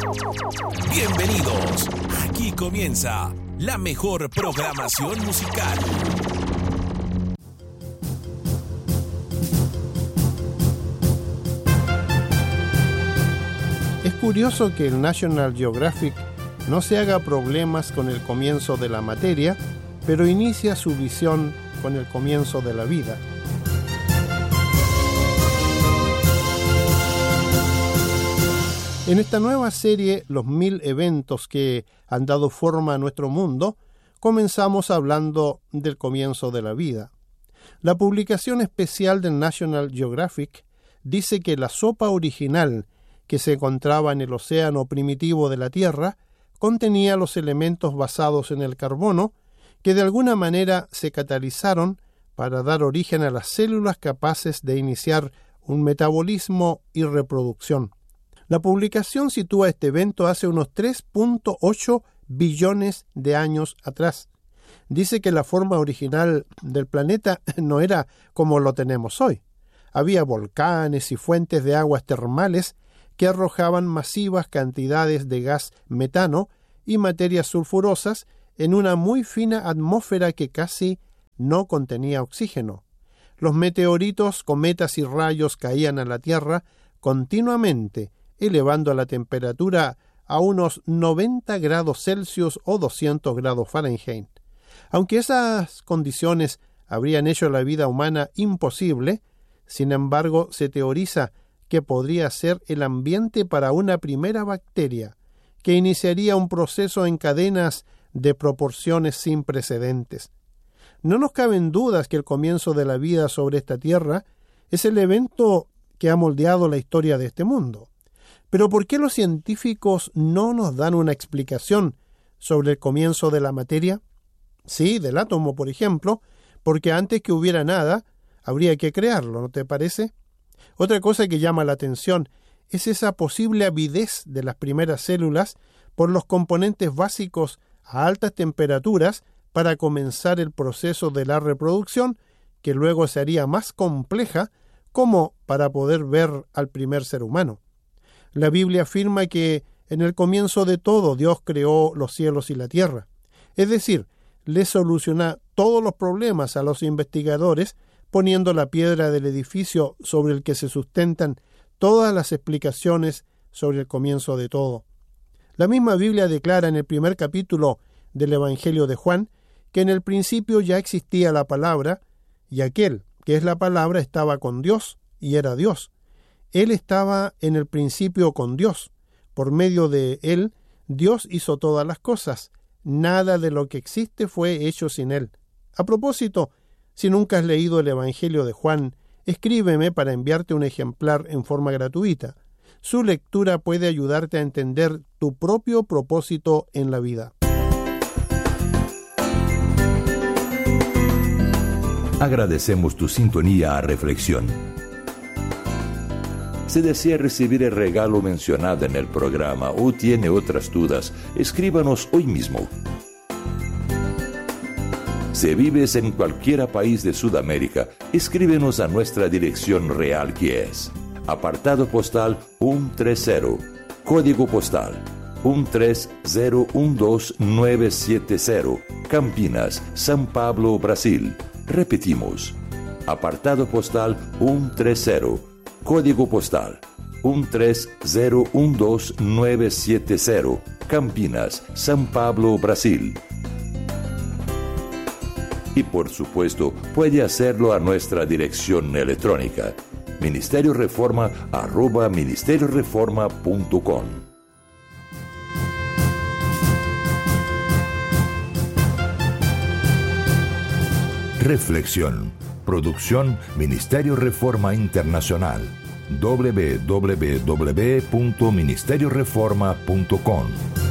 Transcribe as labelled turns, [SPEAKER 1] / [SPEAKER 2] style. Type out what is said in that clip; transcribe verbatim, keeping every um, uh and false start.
[SPEAKER 1] Bienvenidos. Aquí comienza la mejor programación musical.
[SPEAKER 2] Es curioso que el National Geographic no se haga problemas con el comienzo de la materia, pero inicia su visión con el comienzo de la vida. En esta nueva serie, Los Mil Eventos que han dado forma a nuestro mundo, comenzamos hablando del comienzo de la vida. La publicación especial del National Geographic dice que la sopa original que se encontraba en el océano primitivo de la Tierra contenía los elementos basados en el carbono que de alguna manera se catalizaron para dar origen a las células capaces de iniciar un metabolismo y reproducción. La publicación sitúa este evento hace unos tres punto ocho billones de años atrás. Dice que la forma original del planeta no era como lo tenemos hoy. Había volcanes y fuentes de aguas termales que arrojaban masivas cantidades de gas metano y materias sulfurosas en una muy fina atmósfera que casi no contenía oxígeno. Los meteoritos, cometas y rayos caían a la Tierra continuamente, elevando la temperatura a unos noventa grados Celsius o doscientos grados Fahrenheit. Aunque esas condiciones habrían hecho la vida humana imposible, sin embargo, se teoriza que podría ser el ambiente para una primera bacteria, que iniciaría un proceso en cadenas de proporciones sin precedentes. No nos caben dudas que el comienzo de la vida sobre esta tierra es el evento que ha moldeado la historia de este mundo. Pero ¿por qué los científicos no nos dan una explicación sobre el comienzo de la materia? Sí, del átomo, por ejemplo, porque antes que hubiera nada, habría que crearlo, ¿no te parece? Otra cosa que llama la atención es esa posible avidez de las primeras células por los componentes básicos a altas temperaturas para comenzar el proceso de la reproducción, que luego se haría más compleja como para poder ver al primer ser humano. La Biblia afirma que en el comienzo de todo Dios creó los cielos y la tierra. Es decir, le soluciona todos los problemas a los investigadores poniendo la piedra del edificio sobre el que se sustentan todas las explicaciones sobre el comienzo de todo. La misma Biblia declara en el primer capítulo del Evangelio de Juan que en el principio ya existía la palabra, y aquel que es la palabra estaba con Dios y era Dios. Él estaba en el principio con Dios. Por medio de él, Dios hizo todas las cosas. Nada de lo que existe fue hecho sin él. A propósito, si nunca has leído el Evangelio de Juan, escríbeme para enviarte un ejemplar en forma gratuita. Su lectura puede ayudarte a entender tu propio propósito en la vida.
[SPEAKER 3] Agradecemos tu sintonía a Reflexión. Si desea recibir el regalo mencionado en el programa o tiene otras dudas, escríbanos hoy mismo. Si vives en cualquier país de Sudamérica, escríbenos a nuestra dirección real que es apartado postal ciento treinta, código postal uno tres cero uno dos nueve siete cero, Campinas, São Paulo, Brasil. Repetimos, apartado postal ciento treinta, código postal uno tres cero uno dos nueve siete cero, Campinas, São Paulo, Brasil. Y por supuesto, puede hacerlo a nuestra dirección electrónica, ministerio reforma arroba ministerio reforma punto com. Reflexión. Producción Ministerio Reforma Internacional. doble u doble u doble u punto ministerio reforma punto com